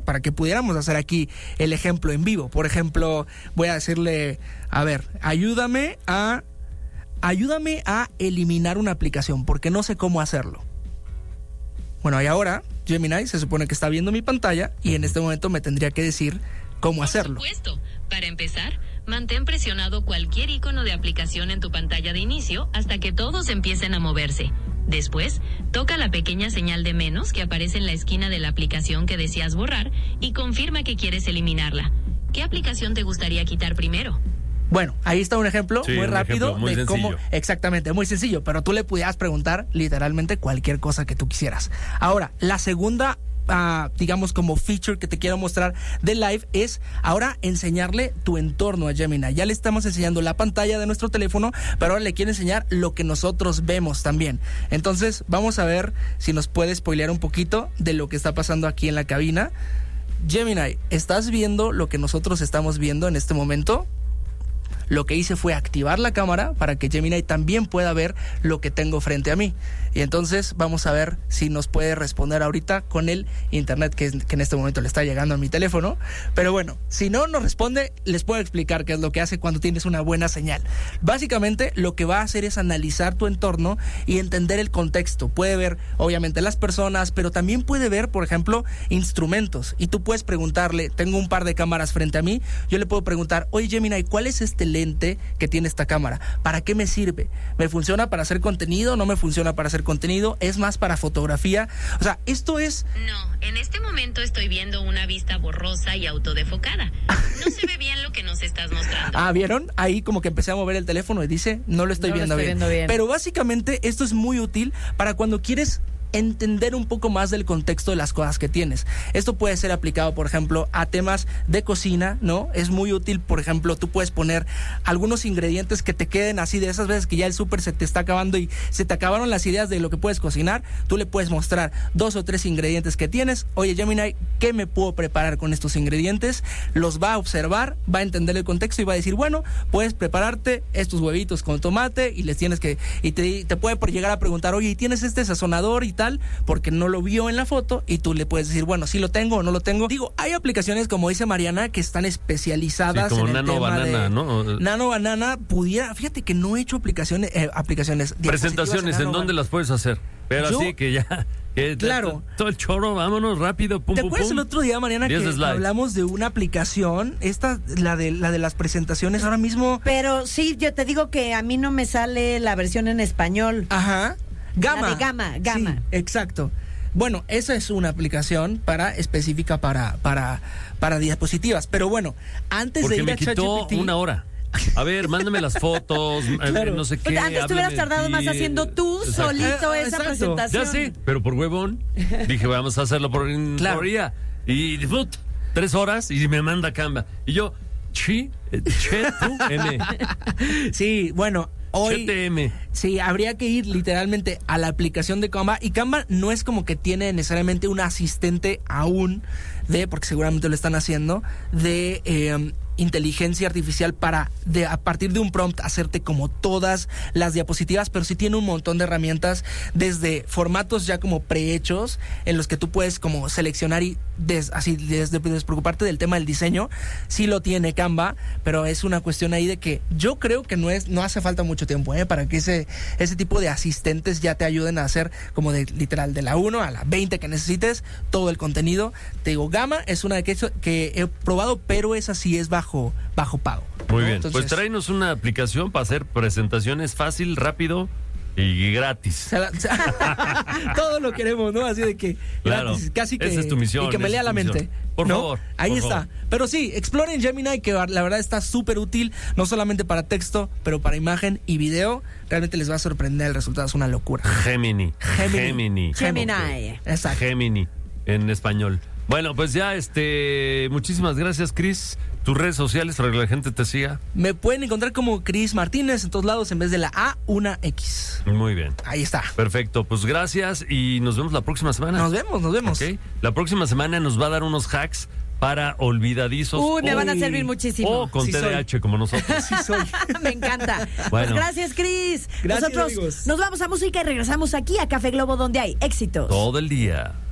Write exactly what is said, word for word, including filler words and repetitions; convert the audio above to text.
para que pudiéramos hacer aquí el ejemplo en vivo. Por ejemplo, voy a decirle, a ver, ayúdame a, ayúdame a eliminar una aplicación, porque no sé cómo hacerlo. Bueno, y ahora Gemini se supone que está viendo mi pantalla y en este momento me tendría que decir cómo hacerlo. Por supuesto. Para empezar, mantén presionado cualquier icono de aplicación en tu pantalla de inicio hasta que todos empiecen a moverse. Después, toca la pequeña señal de menos que aparece en la esquina de la aplicación que deseas borrar y confirma que quieres eliminarla. ¿Qué aplicación te gustaría quitar primero? Bueno, ahí está un ejemplo sí, muy un rápido ejemplo muy de sencillo. cómo, exactamente, muy sencillo, pero tú le pudieras preguntar literalmente cualquier cosa que tú quisieras. Ahora, la segunda Uh, digamos como feature que te quiero mostrar de Live es ahora enseñarle tu entorno a Gemini. Ya le estamos enseñando la pantalla de nuestro teléfono, pero ahora le quiero enseñar lo que nosotros vemos también. Entonces vamos a ver si nos puede spoilear un poquito de lo que está pasando aquí en la cabina. Gemini, ¿estás viendo lo que nosotros estamos viendo en este momento? Lo que hice fue activar la cámara para que Gemini también pueda ver lo que tengo frente a mí. Y entonces vamos a ver si nos puede responder ahorita con el internet que, es, que en este momento le está llegando a mi teléfono. Pero bueno, si no nos responde, les puedo explicar qué es lo que hace cuando tienes una buena señal. Básicamente lo que va a hacer es analizar tu entorno y entender el contexto. Puede ver obviamente las personas, pero también puede ver, por ejemplo, instrumentos. Y tú puedes preguntarle, tengo un par de cámaras frente a mí, yo le puedo preguntar, oye Gemini, ¿cuál es este lente que tiene esta cámara? ¿Para qué me sirve? ¿Me funciona para hacer contenido? ¿No me funciona para hacer contenido? ¿Es más para fotografía? O sea, esto es... No, en este momento estoy viendo una vista borrosa y autodefocada. No se ve bien lo que nos estás mostrando. Ah, ¿vieron? Ahí como que empecé a mover el teléfono y dice, no lo estoy, no viendo, lo estoy bien. viendo bien. Pero básicamente esto es muy útil para cuando quieres entender un poco más del contexto de las cosas que tienes. Esto puede ser aplicado, por ejemplo, a temas de cocina, ¿no? Es muy útil, por ejemplo, tú puedes poner algunos ingredientes que te queden así de esas veces que ya el súper se te está acabando y se te acabaron las ideas de lo que puedes cocinar. Tú le puedes mostrar dos o tres ingredientes que tienes. Oye, Gemini, ¿qué me puedo preparar con estos ingredientes? Los va a observar, va a entender el contexto y va a decir, bueno, puedes prepararte estos huevitos con tomate y les tienes que... Y te, te puede por llegar a preguntar, oye, ¿y tienes este sazonador y tal? Porque no lo vio en la foto y tú le puedes decir, bueno, sí lo tengo o no lo tengo. Digo, hay aplicaciones, como dice Mariana, que están especializadas sí, como en el Nano tema Banana, de... ¿no? Nano Banana pudiera... Fíjate que no he hecho aplicaciones... Eh, aplicaciones presentaciones, ¿en, ¿en dónde las puedes hacer? Pero Yo, así que ya... Que claro. Todo el choro, vámonos rápido, pum, ¿Te pum, acuerdas pum? el otro día, Mariana, que hablamos de una aplicación? Esta, la de, la de las presentaciones, ahora mismo... Pero sí, yo te digo que a mí no me sale la versión en español. Ajá. Gama. La de Gama, Gama. Sí, exacto. Bueno, esa es una aplicación para específica para para para diapositivas, pero bueno, antes Porque de ir me a quitó ChatGPT, una hora. A ver, mándame las fotos, claro. no sé qué. Antes te hubieras tardado más haciendo tú Exacto. solito Eh, esa exacto. presentación. Ya sé, pero por huevón dije, vamos a hacerlo por, Claro. por día. Y put, tres horas y me manda Canva. Y yo, chi, eh, che, tú, M. Sí, bueno, hoy T M. sí, habría que ir literalmente a la aplicación de Canva. Y Canva no es como que tiene necesariamente un asistente aún de, porque seguramente lo están haciendo, de eh, inteligencia artificial para, de, a partir de un prompt, hacerte como todas las diapositivas, pero sí tiene un montón de herramientas, desde formatos ya como prehechos, en los que tú puedes como seleccionar y des, así desde despreocuparte del tema del diseño. Sí lo tiene Canva, pero es una cuestión ahí de que yo creo que no es no hace falta mucho tiempo ¿eh? para que ese, ese tipo de asistentes ya te ayuden a hacer como de literal de la uno a la veinte que necesites todo el contenido. Te digo, Gama es una de que, que he probado, pero esa sí es bajo, bajo pago. Muy ¿no? bien, Entonces, pues tráenos una aplicación para hacer presentaciones fácil, rápido y gratis. se la, se, todo lo queremos, ¿no? Así de que Claro, gratis, casi que, esa es tu misión, y que me esa lea es la tu mente. misión. Por ¿no? favor. Ahí por está. favor. Pero sí, exploren Gemini, que la verdad está súper útil, no solamente para texto, pero para imagen y video. Realmente les va a sorprender, el resultado es una locura. Gemini. Gemini. Gemini. Gemini. Exacto. Gemini en español. Bueno, pues ya, este, muchísimas gracias, Cris. Tus redes sociales para que la gente te siga. Me pueden encontrar como Cris Martínez en todos lados, en vez de la A, una X. Muy bien. Ahí está. Perfecto, pues gracias y nos vemos la próxima semana. Nos vemos, nos vemos. ¿Okay? La próxima semana nos va a dar unos hacks para olvidadizos. Uy, me o, van a servir muchísimo. o con Sí T D A H soy. como nosotros. Sí soy. Me encanta. Bueno. Pues gracias, Cris. Gracias, Nosotros amigos. nos vamos a música y regresamos aquí a Café Globo, donde hay éxitos. Todo el día.